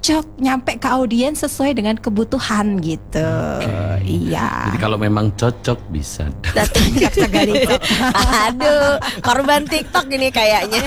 cocok nyampe ke audiens sesuai dengan kebutuhan gitu. Iya. Jadi kalau memang cocok bisa. Aduh, korban TikTok ini kayaknya.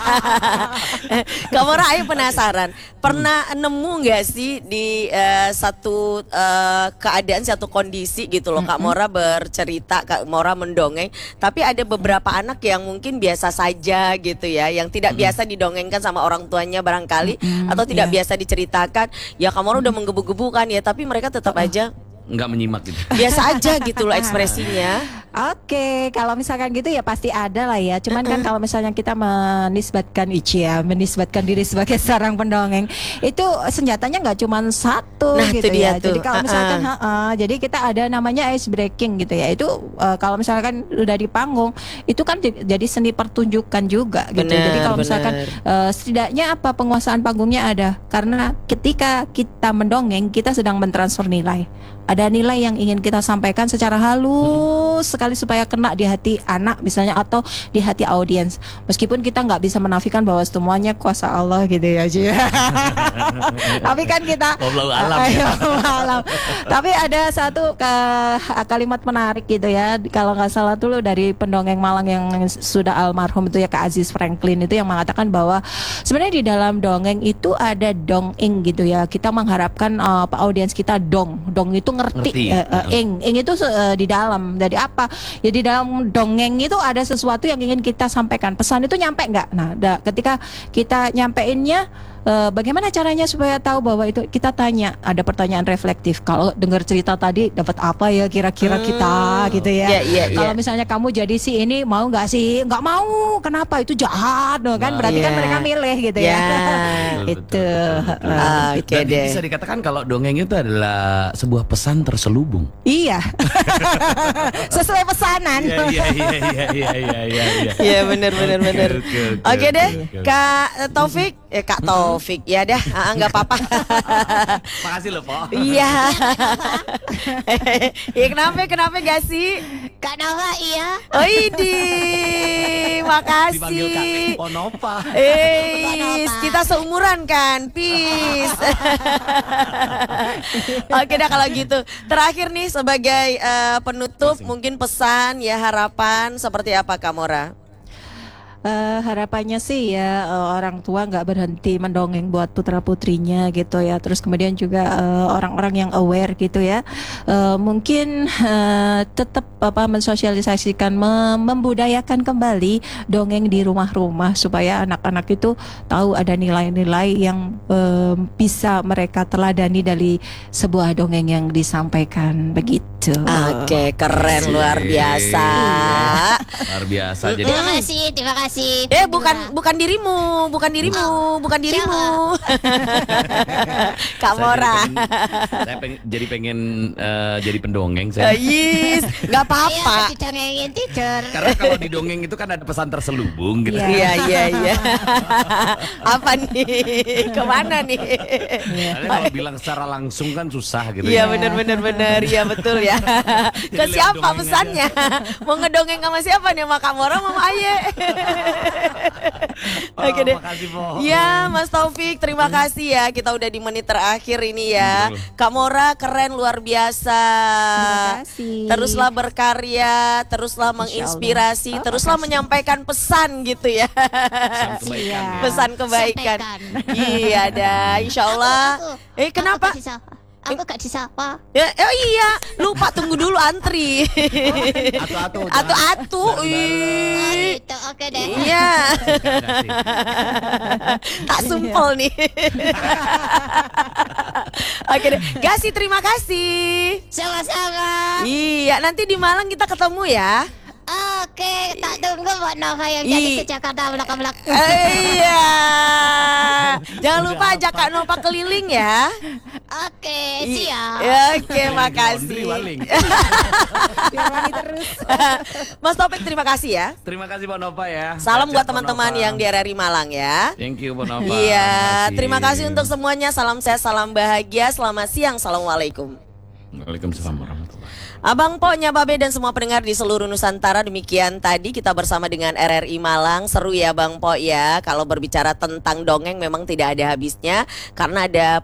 Kamu Ayu penasaran, pernah nemu nggak sih di satu keadaan, satu kondisi gitu loh, Kak Mora bercerita, Kak Mora mendongeng, tapi ada beberapa anak yang mungkin biasa saja gitu ya, yang tidak biasa didongengkan sama orang tuanya barangkali, atau tidak biasa diceritakan. Ya Kak Mora udah menggebu-gebu kan ya, tapi mereka tetap aja nggak menyimak gitu. biasa aja gitu loh ekspresinya. Oke, kalau misalkan gitu ya pasti ada lah ya. Cuman kan kalau misalnya kita menisbatkan menisbatkan diri sebagai seorang pendongeng, itu senjatanya nggak cuma satu Nah, gitu itu dia ya. tuh. Jadi kalau misalkan, jadi kita ada namanya ice breaking gitu ya. Itu kalau misalkan udah di panggung, itu kan jadi seni pertunjukan juga gitu. Jadi kalau misalkan setidaknya apa penguasaan panggungnya ada, karena ketika kita mendongeng kita sedang mentransfer nilai. Ada nilai yang ingin kita sampaikan secara halus sekali supaya kena di hati anak misalnya, atau di hati audiens. Meskipun kita nggak bisa menafikan bahwa semuanya kuasa Allah gitu ya, Ci. Tapi kan kita Wallahu alam ya. alam. Tapi ada satu kalimat menarik gitu ya. Kalau nggak salah dulu dari pendongeng Malang yang sudah almarhum itu ya, Kak Aziz Franklin, itu yang mengatakan bahwa sebenarnya di dalam dongeng itu ada dongeng gitu ya. Kita mengharapkan audiens kita dong itu ngerti. Ing itu di dalam. Jadi apa? Ya di dalam dongeng itu ada sesuatu yang ingin kita sampaikan. Pesan itu nyampe nggak? Nah, ketika kita nyampeinnya, bagaimana caranya supaya tahu bahwa itu, kita tanya, ada pertanyaan reflektif. Kalau dengar cerita tadi dapat apa ya kira-kira kita gitu ya. Kalau misalnya kamu jadi si ini, mau nggak sih? Nggak mau. Kenapa? Itu jahat loh kan? Berarti kan mereka milih gitu ya. Itu. Oke deh. Bisa dikatakan kalau dongeng itu adalah sebuah pesan terselubung. Iya. Sesuai pesanan. Iya benar. Oke deh, Kak Taufik, Kak Taufik, ya dah, nggak apa-apa. Makasih loh, Po. Iya. Ya kenapa gak sih? Kak Nova, iya. Oh ini, makasih. Dipanggil Kak Ponova. Kita seumuran kan, peace. Oke dah kalau gitu. Terakhir nih sebagai penutup, mungkin pesan ya, harapan seperti apa Kak Mora? Harapannya sih ya orang tua nggak berhenti mendongeng buat putra putrinya gitu ya. Terus kemudian juga orang-orang yang aware gitu ya, mungkin tetap mensosialisasikan, membudayakan kembali dongeng di rumah-rumah supaya anak-anak itu tahu ada nilai-nilai yang bisa mereka teladani dari sebuah dongeng yang disampaikan begitu. Oke, keren, luar biasa. Luar biasa. Jadi Terima kasih. Bukan dirimu. Kak Mora. Saya pengen jadi pendongeng saya. Yes, nggak apa-apa. Didongengin tidur. Karena kalau di dongeng itu kan ada pesan terselubung gitu. Iya. Apa nih? Kemana nih? Karena kalau bilang secara langsung kan susah gitu. Iya benar. Iya betul ya. Ke Jadi siapa lewat dongeng pesannya? Mau ngedongeng sama siapa nih? Sama Kak Mora, sama Aye? Oke deh. Makasih, Po. Ya Mas Taufik, terima kasih ya. Kita udah di menit terakhir ini ya. Kak Mora keren, luar biasa. Terima kasih. Teruslah berkarya, teruslah menginspirasi, teruslah menyampaikan pesan gitu ya. Pesan kebaikan. Pesan kebaikan. Iya dah, insya Allah. Kenapa? Aku gak disapa. Ya, oh iya, lupa tunggu dulu antri. Atu-atu. Gitu, oke deh. Iya. Tak sumpel nih. Oke deh, Gasi terima kasih. Sama-sama. Iya, nanti di Malang kita ketemu ya. Oke, tak tunggu Mbak Nova yang jadi ke Jakarta belak-belak. Iya. Jangan lupa ajak Kak Nova keliling ya. Oke, siap. Oke, makasih. Mas Topik terima kasih ya. Terima kasih Mbak Nova ya. Salam buat Sehat, teman-teman Mbak Nova. yang di RRI Malang ya. Thank you Mbak Nova. Iya, terima kasih untuk semuanya. Salam sehat, salam bahagia. Selamat siang. Assalamualaikum. Waalaikumsalam warahmatullahi. Abang Po, Nyababe dan semua pendengar di seluruh Nusantara, demikian tadi kita bersama dengan RRI Malang. Seru ya Bang Po ya. Kalau berbicara tentang dongeng memang tidak ada habisnya karena ada